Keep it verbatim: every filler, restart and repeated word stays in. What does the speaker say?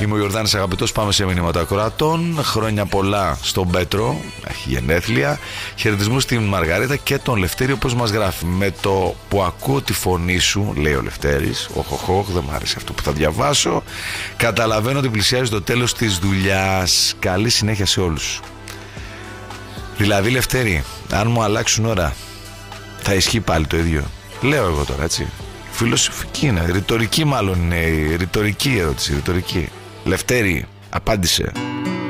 Είμαι ο Ιορδάνης Αγαπητός, πάμε σε μηνύματα ακροατών. Χρόνια πολλά στον Πέτρο, έχει γενέθλια. Χαιρετισμούς στην Μαργαρίτα και τον Λευτέριο, όπως μας γράφει. Με το που ακούω τη φωνή σου, λέει ο Λευτέρης, οχοχοχ, δεν μου άρεσε αυτό που θα διαβάσω. Καταλαβαίνω ότι πλησιάζει το τέλος της δουλειάς. Καλή συνέχεια σε όλους. Δηλαδή, Λευτέρη, αν μου αλλάξουν ώρα, θα ισχύει πάλι το ίδιο? Λέω εγώ τώρα, έτσι. Φιλοσοφική είναι, ρητορική μάλλον είναι η ρητορική ερώτηση, ρητορική. Λευτέρη, απάντησε.